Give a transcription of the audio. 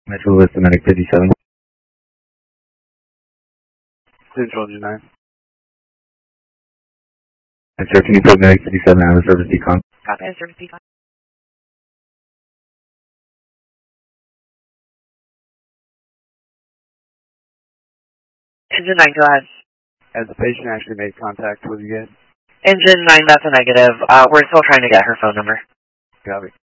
Metro West Medic 57. Central Engine 9. And sir, can you put Medic 57 out of service decon? Copy, out of service decon. Engine 9, go ahead. Has the patient actually made contact with you guys? Engine 9, that's a negative. We're still trying to get her phone number. Copy.